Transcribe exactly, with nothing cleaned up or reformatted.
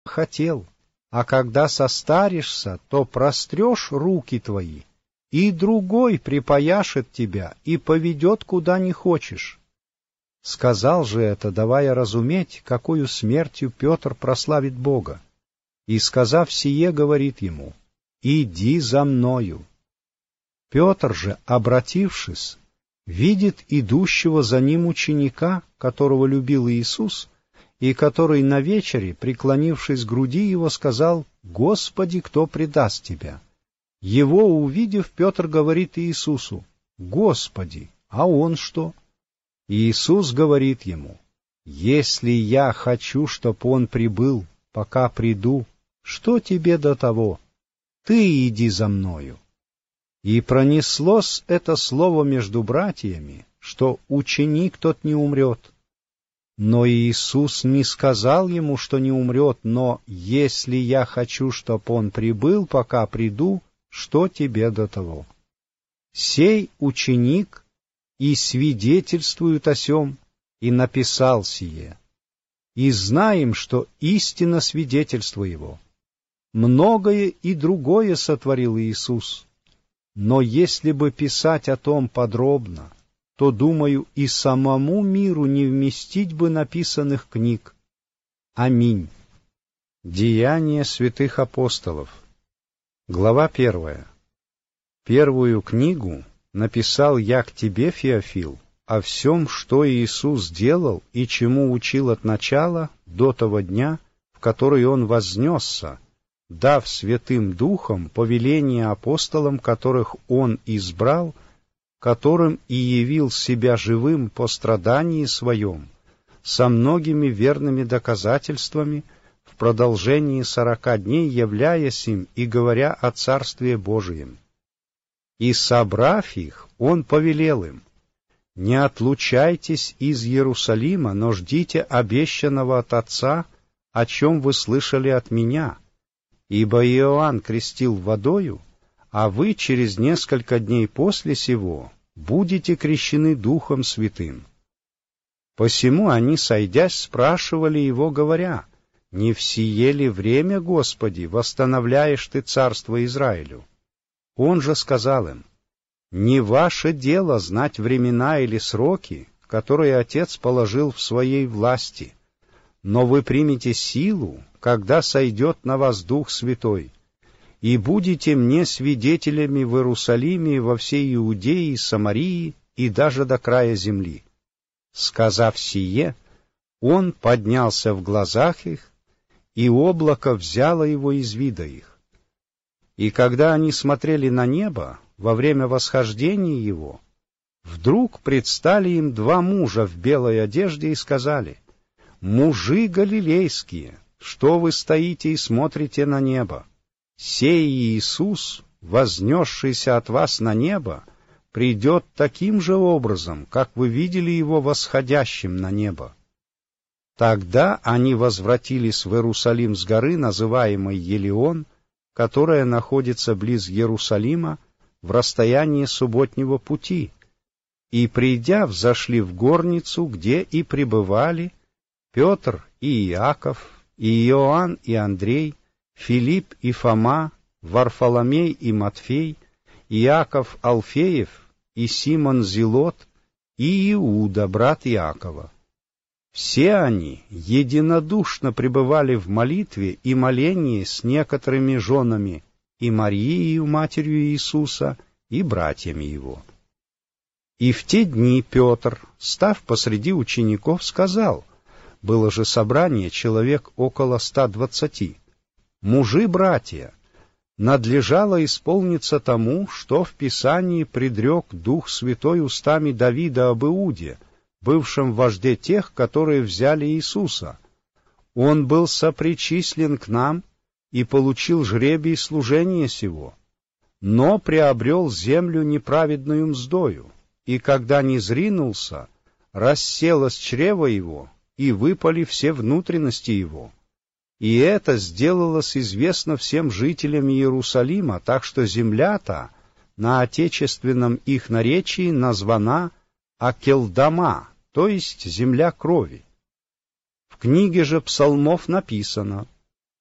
хотел, а когда состаришься, то прострешь руки твои, и другой припояшет тебя и поведет, куда не хочешь». Сказал же это, давая разуметь, какою смертью Петр прославит Бога. И, сказав сие, говорит ему: «Иди за мною». Петр же, обратившись, видит идущего за ним ученика, которого любил Иисус, и который на вечере, преклонившись к груди его, сказал: «Господи, кто предаст тебя?» Его увидев, Петр говорит Иисусу: «Господи, а он что?» Иисус говорит ему: «Если я хочу, чтоб он прибыл, пока приду, что тебе до того? Ты иди за мною». И пронеслось это слово между братьями, что ученик тот не умрет. Но Иисус не сказал ему, что не умрет, но «если я хочу, чтоб он прибыл, пока приду, что тебе до того?» Сей ученик и свидетельствует о сем, и написал сие. И знаем, что истинно свидетельство его. Многое и другое сотворил Иисус, но если бы писать о том подробно, то, думаю, и самому миру не вместить бы написанных книг. Аминь. Деяния святых апостолов. Глава первая. Первую книгу написал я к тебе, Феофил, о всем, что Иисус делал и чему учил от начала до того дня, в который Он вознесся, дав Святым Духом повеление апостолам, которых Он избрал, которым и явил себя живым по страдании Своем, со многими верными доказательствами, в продолжении сорока дней являясь им и говоря о Царстве Божием. И, собрав их, Он повелел им: «Не отлучайтесь из Иерусалима, но ждите обещанного от Отца, о чем вы слышали от Меня. Ибо Иоанн крестил водою, а вы через несколько дней после сего будете крещены Духом Святым». Посему они, сойдясь, спрашивали Его, говоря: «Не в сие ли время, Господи, восстановляешь Ты царство Израилю?» Он же сказал им: «Не ваше дело знать времена или сроки, которые Отец положил в Своей власти, но вы примете силу, когда сойдет на вас Дух Святой, и будете мне свидетелями в Иерусалиме и во всей Иудее и Самарии и даже до края земли». Сказав сие, Он поднялся в глазах их, и облако взяло его из вида их. И когда они смотрели на небо во время восхождения его, вдруг предстали им два мужа в белой одежде и сказали: «Мужи галилейские, что вы стоите и смотрите на небо? Сей Иисус, вознесшийся от вас на небо, придет таким же образом, как вы видели Его восходящим на небо». Тогда они возвратились в Иерусалим с горы, называемой Елеон, которая находится близ Иерусалима, в расстоянии субботнего пути, и, придя, взошли в горницу, где и пребывали Петр и Иаков, и Иоанн и Андрей, Филипп и Фома, Варфоломей и Матфей, Иаков Алфеев и Симон Зелот, и Иуда, брат Иакова. Все они единодушно пребывали в молитве и молении с некоторыми женами, и Марией, матерью Иисуса, и братьями Его. И в те дни Петр, став посреди учеников, сказал, было же собрание человек около ста двадцати: «Мужи, братья, надлежало исполниться тому, что в Писании предрек Дух Святой устами Давида об Иуде, бывшем вожде тех, которые взяли Иисуса. Он был сопричислен к нам и получил жребий служения сего, но приобрел землю неправедную мздою, и когда не зринулся, расселось чрево его, и выпали все внутренности его. И это сделалось известно всем жителям Иерусалима, так что земля-то на отечественном их наречии названа Акелдама, то есть земля крови. В книге же псалмов написано: